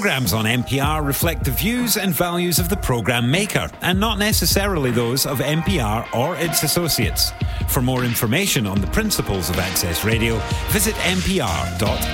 Programmes on NPR reflect the views and values of the programme maker and not necessarily those of NPR or its associates. For more information on the principles of Access Radio, visit npr.org.